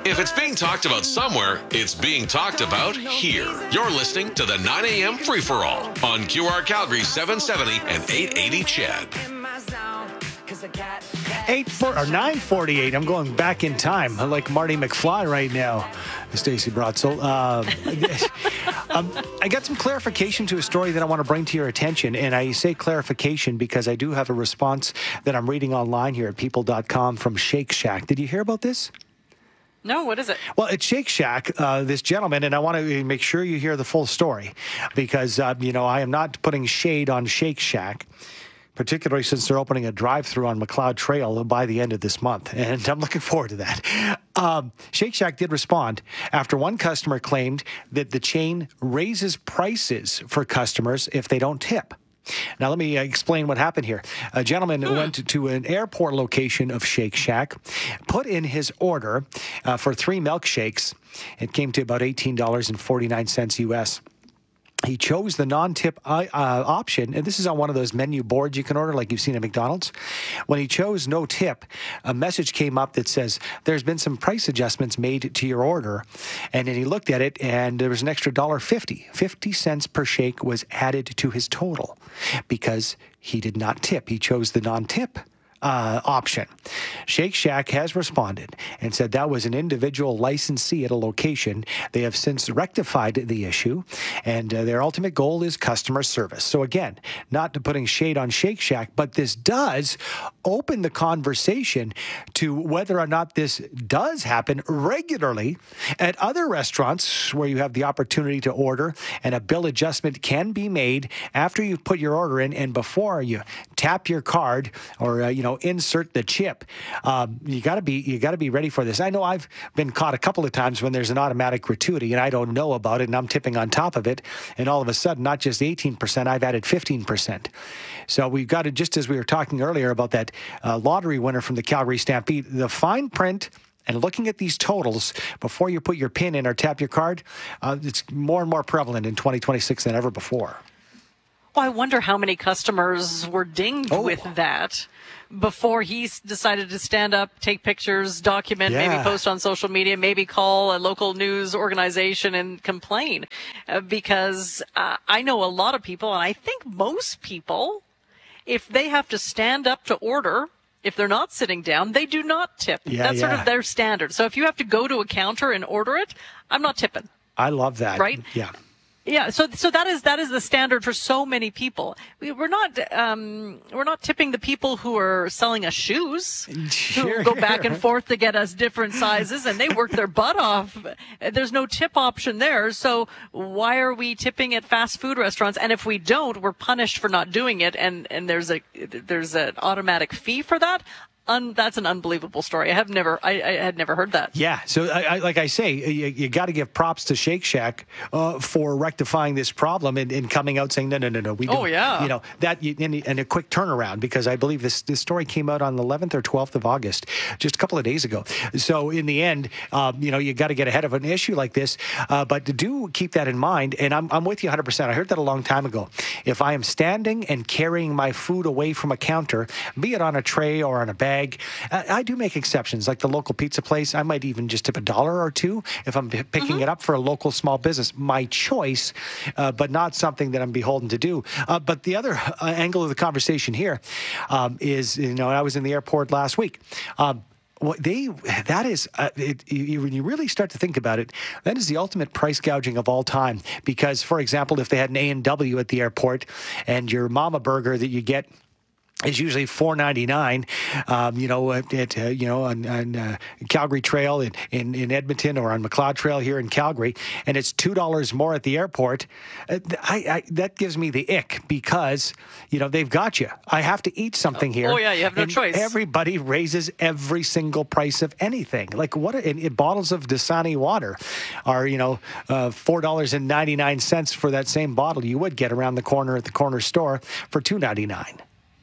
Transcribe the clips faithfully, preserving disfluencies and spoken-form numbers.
If it's being talked about somewhere, it's being talked about here. You're listening to the nine a.m. Free-for-All on Q R Calgary seven seventy and eight eighty C H E D. Eight four or nine forty-eight. I'm going back in time. I like Marty McFly right now. Stacey Brotzel. Uh, um, I got some clarification to a story that I want to bring to your attention, and I say clarification because I do have a response that I'm reading online here at people dot com from Shake Shack. Did you hear about this? No, what is it? Well, at Shake Shack, uh, this gentleman, and I want to make sure you hear the full story because, uh, you know, I am not putting shade on Shake Shack, particularly since they're opening a drive-through on McLeod Trail by the end of this month, and I'm looking forward to that. Um, Shake Shack did respond after one customer claimed that the chain raises prices for customers if they don't tip. Now, let me uh, explain what happened here. A gentleman hmm. went to, to an airport location of Shake Shack, put in his order uh, for three milkshakes. It came to about eighteen dollars and forty-nine cents U S. He chose the non-tip uh, uh, option, and this is on one of those menu boards you can order like you've seen at McDonald's. When he chose no tip, a message came up that says, there's been some price adjustments made to your order. And then he looked at it, and there was an extra one dollar fifty. fifty cents per shake was added to his total because he did not tip. He chose the non-tip Uh, option. Shake Shack has responded and said that was an individual licensee at a location. They have since rectified the issue, and uh, their ultimate goal is customer service. So again, not to putting shade on Shake Shack, but this does open the conversation to whether or not this does happen regularly at other restaurants where you have the opportunity to order, and a bill adjustment can be made after you've put your order in and before you tap your card or uh, you know insert the chip. Um, you got to be you got to be ready for this. I know I've been caught a couple of times when there's an automatic gratuity and I don't know about it, and I'm tipping on top of it, and all of a sudden, not just eighteen percent, I've added fifteen percent. So we've got to, just as we were talking earlier about that uh, lottery winner from the Calgary Stampede, the fine print and looking at these totals before you put your PIN in or tap your card, uh, it's more and more prevalent in twenty twenty-six than ever before. Well, I wonder how many customers were dinged oh. with that before he decided to stand up, take pictures, document, yeah. maybe post on social media, maybe call a local news organization and complain. Uh, because uh, I know a lot of people, and I think most people, if they have to stand up to order, if they're not sitting down, they do not tip. Yeah, That's yeah. sort of their standard. So if you have to go to a counter and order it, I'm not tipping. I love that. Right? Yeah. Yeah, so so that is that is the standard for so many people. We, we're not um, we're not tipping the people who are selling us shoes, Sure. who go back and forth to get us different sizes, and they work their butt off. There's no tip option there. So why are we tipping at fast food restaurants? And if we don't, we're punished for not doing it. And and there's a there's an automatic fee for that. Un, that's an unbelievable story. I have never, I, I had never heard that. Yeah. So, I, I, like I say, you, you got to give props to Shake Shack uh, for rectifying this problem and, and coming out saying, no, no, no, no, we don't. Oh, yeah. You know, that, and, and a quick turnaround, because I believe this, this story came out on the eleventh or twelfth of August, just a couple of days ago. So, in the end, um, you know, you got to get ahead of an issue like this. Uh, but do keep that in mind. And I'm, I'm with you one hundred percent. I heard that a long time ago. If I am standing and carrying my food away from a counter, be it on a tray or on a bag, I, I do make exceptions, like the local pizza place. I might even just tip a dollar or two if I'm p- picking mm-hmm. it up for a local small business. My choice, uh, but not something that I'm beholden to do. Uh, but the other uh, angle of the conversation here um, is, you know, I was in the airport last week. Um, What they that is uh, it, you, when you really start to think about it, that is the ultimate price gouging of all time. Because, for example, if they had an A and W at the airport and your Mama Burger that you get is usually four ninety-nine, um, you know, at, at uh, you know on, on uh, Calgary Trail in, in, in Edmonton, or on McLeod Trail here in Calgary, and it's two dollars more at the airport. Uh, I, I that gives me the ick, because you know they've got you. I have to eat something here. Oh yeah, you have no and choice. Everybody raises every single price of anything. Like what? In, in bottles of Dasani water are you know uh, four dollars and ninety-nine cents for that same bottle you would get around the corner at the corner store for two ninety-nine.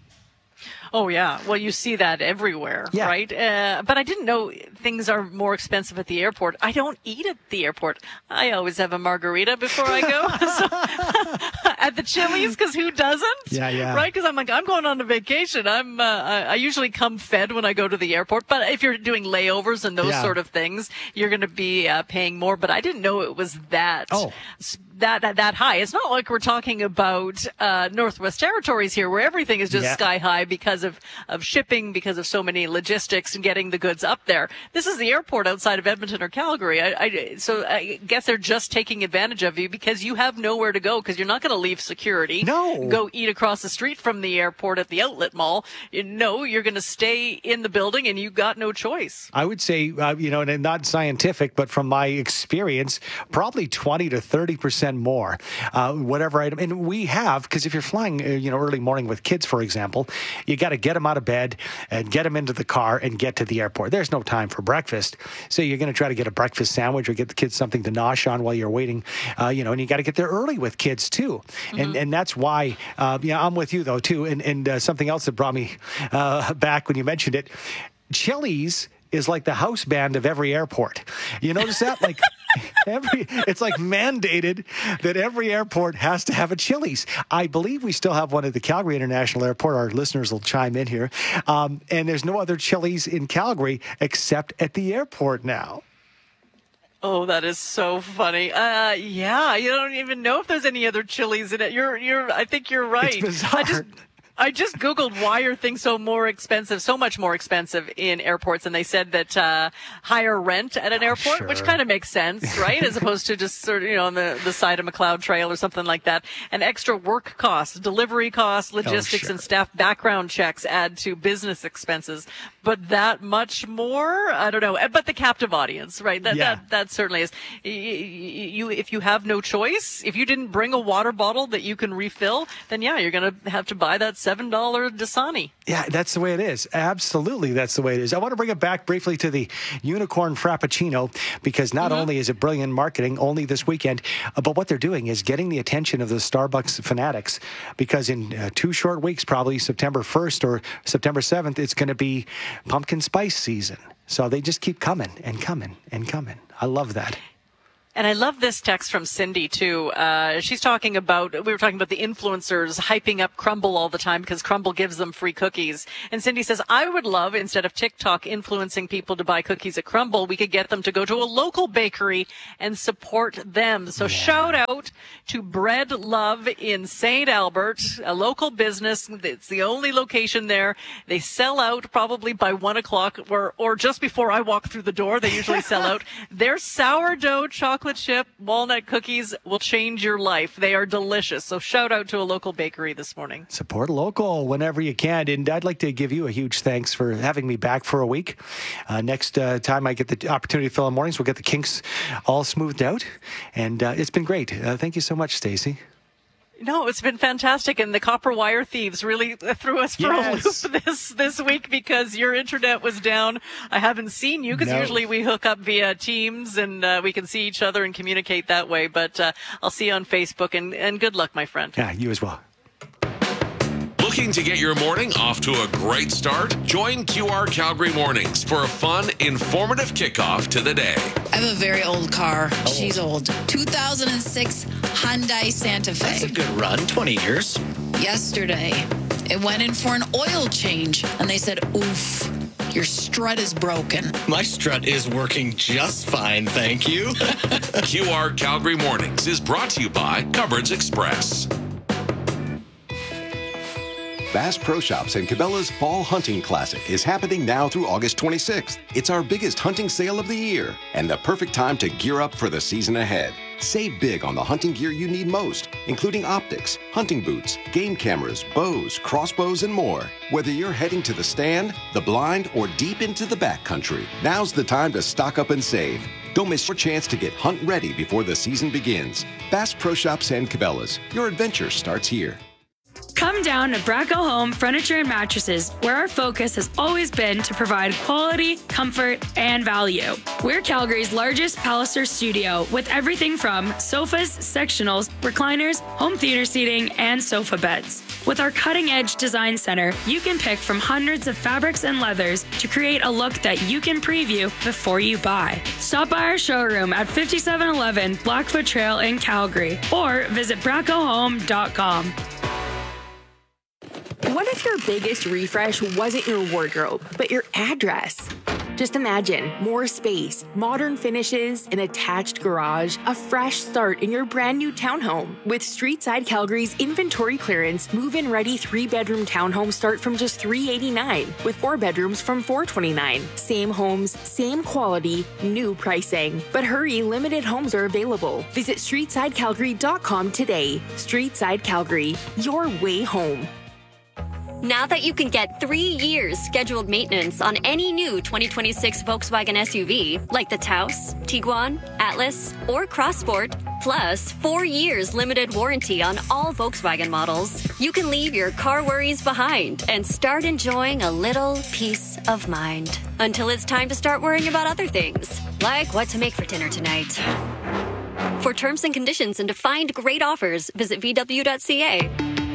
Oh, yeah. Well, you see that everywhere, yeah. right? Uh, but I didn't know things are more expensive at the airport. I don't eat at the airport. I always have a margarita before I go. so, at the Chili's, because who doesn't? Yeah, yeah. Right? Because I'm like, I'm going on a vacation. I'm, uh, I I usually come fed when I go to the airport. But if you're doing layovers and those Yeah. sort of things, you're going to be uh, paying more. But I didn't know it was that. Oh. That, that that high. It's not like we're talking about uh, Northwest Territories here, where everything is just Yeah. sky high because of, of shipping, because of so many logistics and getting the goods up there. This is the airport outside of Edmonton or Calgary. I, I, so I guess they're just taking advantage of you because you have nowhere to go, because you're not going to leave security. No. Go eat across the street from the airport at the outlet mall. You know, you're going to stay in the building, and you got no choice. I would say, uh, you know, and not scientific, but from my experience, probably twenty to thirty percent more, uh, whatever item. And we have, because if you're flying, uh, you know, early morning with kids, for example, you got to get them out of bed and get them into the car and get to the airport. There's no time for breakfast. So you're going to try to get a breakfast sandwich or get the kids something to nosh on while you're waiting, uh, you know, and you got to get there early with kids too. Mm-hmm. And and that's why, uh, yeah, I'm with you though too. And, and uh, something else that brought me uh, back when you mentioned it, Chili's is like the house band of every airport. You notice that? Like every, it's like mandated that every airport has to have a Chili's. I believe we still have one at the Calgary International Airport. Our listeners will chime in here. Um, and there's no other Chili's in Calgary except at the airport now. Oh, that is so funny. Uh, yeah, you don't even know if there's any other Chili's in it. You're, you're, I think you're right. It's bizarre. I just, I just Googled why are things so more expensive, so much more expensive in airports. And they said that, uh, higher rent at an airport, sure. which kind of makes sense, right? As opposed to just sort of, you know, on the, the side of McLeod Trail or something like that. And extra work costs, delivery costs, logistics, sure. and staff background checks add to business expenses. But that much more, I don't know. But the captive audience, right? That, Yeah. that, that certainly is. You, you, if you have no choice, if you didn't bring a water bottle that you can refill, then yeah, you're going to have to buy that seven dollar Dasani. Yeah, that's the way it is. Absolutely, that's the way it is. I want to bring it back briefly to the Unicorn Frappuccino, because not Mm-hmm. only is it brilliant marketing only this weekend, uh, but what they're doing is getting the attention of the Starbucks fanatics, because in uh, two short weeks, probably September first or September seventh, it's going to be pumpkin spice season. So they just keep coming and coming and coming. I love that. And I love this text from Cindy, too. Uh, she's talking about, we were talking about the influencers hyping up Crumble all the time because Crumble gives them free cookies. And Cindy says, I would love, instead of TikTok influencing people to buy cookies at Crumble, we could get them to go to a local bakery and support them. So yeah. Shout out to Bread Love in Saint Albert, a local business. It's the only location there. They sell out probably by one o'clock or, or just before I walk through the door. They usually sell out. Their sourdough chocolate Chocolate chip walnut cookies will change your life. They are delicious. So shout out to a local bakery this morning. Support local whenever you can. And I'd like to give you a huge thanks for having me back for a week. Uh, next uh, time I get the opportunity to fill in mornings, we'll get the kinks all smoothed out. And uh, it's been great. Uh, thank you so much, Stacey. No, it's been fantastic, and the copper wire thieves really threw us for yes. a loop this this week because your internet was down. I haven't seen you because no. usually we hook up via Teams and uh, we can see each other and communicate that way. But uh, I'll see you on Facebook, and, and good luck, my friend. Yeah, you as well. Looking to get your morning off to a great start? Join Q R Calgary Mornings for a fun, informative kickoff to the day. I have a very old car. Oh. She's old. two thousand six Hyundai Santa Fe. That's a good run, twenty years. Yesterday, it went in for an oil change, and they said, oof, your strut is broken. My strut is working just fine, thank you. Q R Calgary Mornings is brought to you by Cupboards Express. Bass Pro Shops and Cabela's Fall Hunting Classic is happening now through August twenty-sixth. It's our biggest hunting sale of the year and the perfect time to gear up for the season ahead. Save big on the hunting gear you need most, including optics, hunting boots, game cameras, bows, crossbows, and more. Whether you're heading to the stand, the blind, or deep into the backcountry, now's the time to stock up and save. Don't miss your chance to get hunt ready before the season begins. Bass Pro Shops and Cabela's. Your adventure starts here. Come down to Bracco Home Furniture and Mattresses, where our focus has always been to provide quality, comfort, and value. We're Calgary's largest Palliser studio with everything from sofas, sectionals, recliners, home theater seating, and sofa beds. With our cutting-edge design center, you can pick from hundreds of fabrics and leathers to create a look that you can preview before you buy. Stop by our showroom at fifty-seven eleven Blackfoot Trail in Calgary or visit braco home dot com. What if your biggest refresh wasn't your wardrobe, but your address? Just imagine more space, modern finishes, an attached garage, a fresh start in your brand new townhome. With Streetside Calgary's inventory clearance, move-in ready three-bedroom townhomes start from just three hundred eighty-nine dollars, with four bedrooms from four hundred twenty-nine dollars. Same homes, same quality, new pricing. But hurry, limited homes are available. Visit streetside calgary dot com today. Streetside Calgary, your way home. Now that you can get three years scheduled maintenance on any new twenty twenty-six Volkswagen S U V, like the Taos, Tiguan, Atlas, or Crossport, plus four years limited warranty on all Volkswagen models, you can leave your car worries behind and start enjoying a little peace of mind. Until it's time to start worrying about other things, like what to make for dinner tonight. For terms and conditions and to find great offers, visit v w dot c a.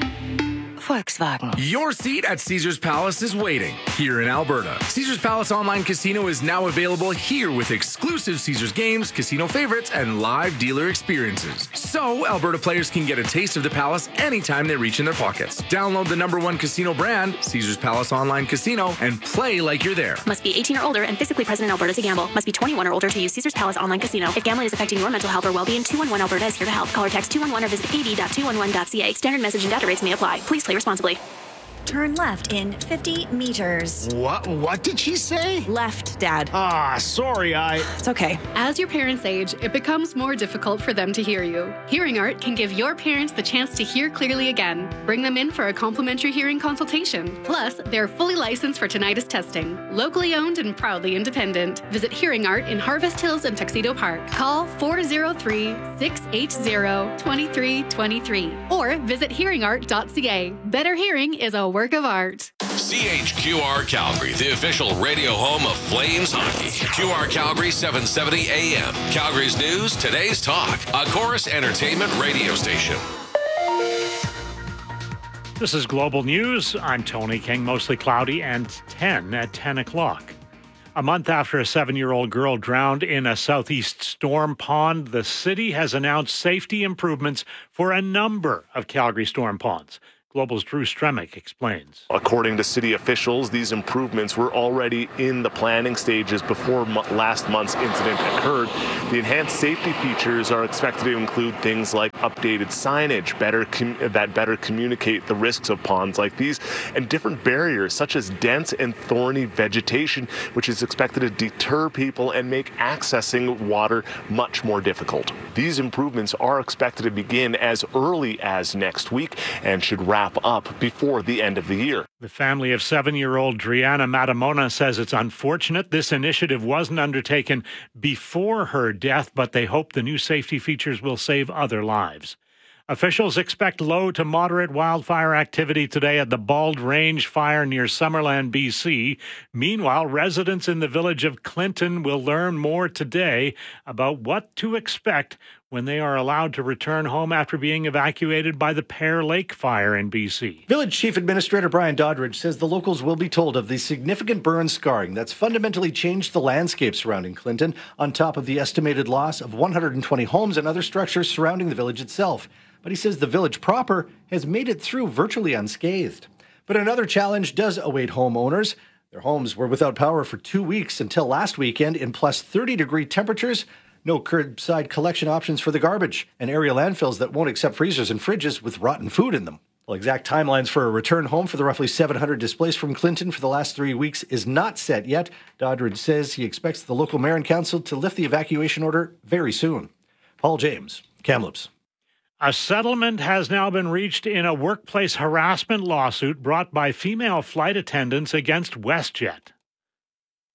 Volkswagen. Your seat at Caesars Palace is waiting here in Alberta. Caesars Palace Online Casino is now available here with exclusive Caesars games, casino favorites, and live dealer experiences. So Alberta players can get a taste of the Palace anytime they reach in their pockets. Download the number one casino brand, Caesars Palace Online Casino, and play like you're there. Must be eighteen or older and physically present in Alberta to gamble. Must be twenty-one or older to use Caesars Palace Online Casino. If gambling is affecting your mental health or well-being, two one one Alberta is here to help. Call or text two one one or visit a d dot two one one dot c a. Standard message and data rates may apply. Please play responsibly. Turn left in fifty meters. What? What did she say? Left, Dad. Ah, sorry, I... It's okay. As your parents age, it becomes more difficult for them to hear you. Hearing Art can give your parents the chance to hear clearly again. Bring them in for a complimentary hearing consultation. Plus, they're fully licensed for tinnitus testing. Locally owned and proudly independent. Visit Hearing Art in Harvest Hills and Tuxedo Park. Call four oh three, six eight zero, two three two three or visit hearing art dot c a. Better hearing is a work of art. C H Q R Calgary, the official radio home of Flames hockey. Q R Calgary seven seventy A M. Calgary's news, today's talk. A Chorus Entertainment radio station. This is Global News. I'm Tony King, mostly cloudy and ten at ten o'clock. A month after a seven-year-old girl drowned in a southeast storm pond, the city has announced safety improvements for a number of Calgary storm ponds. Global's Drew Stremick explains. According to city officials, these improvements were already in the planning stages before mo- last month's incident occurred. The enhanced safety features are expected to include things like updated signage, better com- that better communicate the risks of ponds like these, and different barriers such as dense and thorny vegetation, which is expected to deter people and make accessing water much more difficult. These improvements are expected to begin as early as next week and should wrap up before the end of the year. The family of seven-year-old Driana Matamona says it's unfortunate this initiative wasn't undertaken before her death, but they hope the new safety features will save other lives. Officials expect low to moderate wildfire activity today at the Bald Range Fire near Summerland, B C. Meanwhile, residents in the village of Clinton will learn more today about what to expect when they are allowed to return home after being evacuated by the Pear Lake Fire in B C. Village Chief Administrator Brian Doddridge says the locals will be told of the significant burn scarring that's fundamentally changed the landscape surrounding Clinton, on top of the estimated loss of one hundred twenty homes and other structures surrounding the village itself. But he says the village proper has made it through virtually unscathed. But another challenge does await homeowners. Their homes were without power for two weeks until last weekend in plus thirty degree temperatures. No curbside collection options for the garbage, and area landfills that won't accept freezers and fridges with rotten food in them. Well, exact timelines for a return home for the roughly seven hundred displaced from Clinton for the last three weeks is not set yet. Doddridge says he expects the local mayor and council to lift the evacuation order very soon. Paul James, Kamloops. A settlement has now been reached in a workplace harassment lawsuit brought by female flight attendants against WestJet.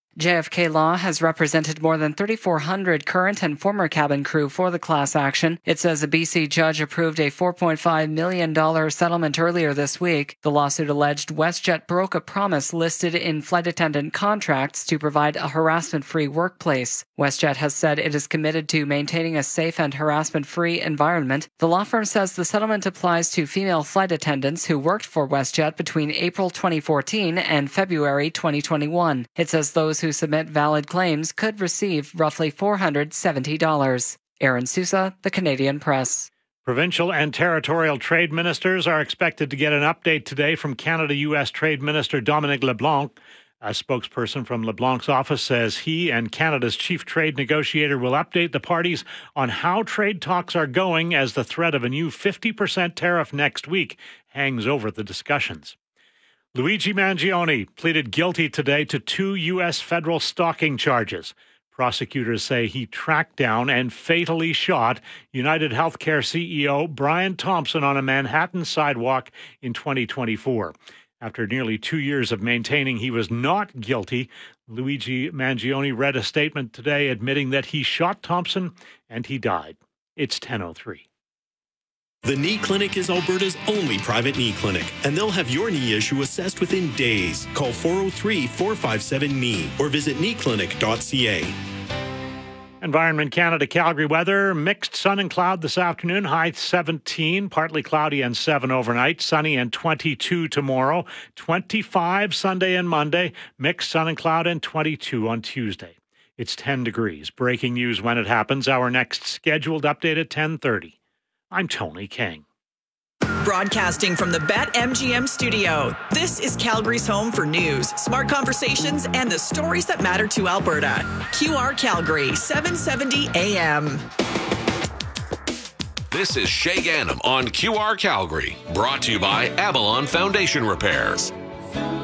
J F K Law has represented more than thirty-four hundred current and former cabin crew for the class action. It says a B C judge approved a four point five million dollars settlement earlier this week. The lawsuit alleged WestJet broke a promise listed in flight attendant contracts to provide a harassment-free workplace. WestJet has said it is committed to maintaining a safe and harassment-free environment. The law firm says the settlement applies to female flight attendants who worked for WestJet between April twenty fourteen and February twenty twenty-one. It says those who submit valid claims could receive roughly four hundred seventy dollars. Aaron Sousa, The Canadian Press. Provincial and territorial trade ministers are expected to get an update today from Canada-U S Trade Minister Dominic LeBlanc. A spokesperson from LeBlanc's office says he and Canada's chief trade negotiator will update the parties on how trade talks are going as the threat of a new fifty percent tariff next week hangs over the discussions. Luigi Mangione pleaded guilty today to two U S federal stalking charges. Prosecutors say he tracked down and fatally shot United Healthcare C E O Brian Thompson on a Manhattan sidewalk in twenty twenty-four. After nearly two years of maintaining he was not guilty, Luigi Mangione read a statement today admitting that he shot Thompson and he died. It's ten oh three. The Knee Clinic is Alberta's only private knee clinic, and they'll have your knee issue assessed within days. Call four oh three, four five seven, K N E E or visit knee clinic dot c a. Environment Canada Calgary weather, mixed sun and cloud this afternoon, high seventeen, partly cloudy and seven overnight, sunny and twenty-two tomorrow, twenty-five Sunday and Monday, mixed sun and cloud and twenty-two on Tuesday. It's ten degrees. Breaking news when it happens. Our next scheduled update at ten thirty. I'm Tony King. Broadcasting from the BetMGM studio, this is Calgary's home for news, smart conversations, and the stories that matter to Alberta. Q R Calgary, seven seventy A M. This is Shay Ganem on Q R Calgary, brought to you by Avalon Foundation Repairs.